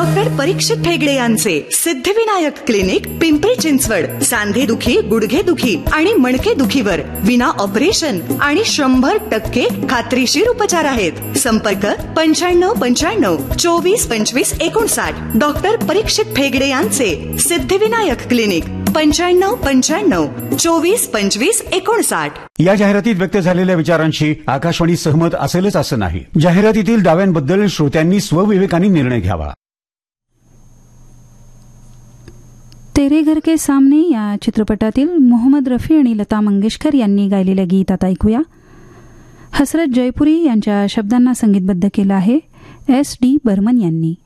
Doctor परीक्षित ठेगडे यांचे Siddhivinayak clinic, Pimpri Chinchwad. सांधेदुखी, गुडघेदुखी आणि मणकेदुखीवर विना ऑपरेशन आणि 100% खात्रीशीर उपचार आहेत. संपर्क 9595 24 25 59. डॉक्टर परीक्षित ठेगडे यांचे सिद्धिविनायक क्लिनिक, 9595 24 25 59. या जाहिरातीत व्यक्त झालेल्या विचारांशी आकाशवाणी सहमत असेलच असं नाही. जाहिरातीतील दाव्यांबद्दल श्रोत्यांनी स्वविवेकाने निर्णय घ्यावा. तेरे घर के सामने या चित्रपटातील मोहम्मद रफी आणि लता मंगेशकर यांनी गायलेलं गीत आता ऐकूया. हसरत जयपुरी यांच्या शब्दांना संगीतबद्ध केलं आहे S.D. बर्मन यांनी.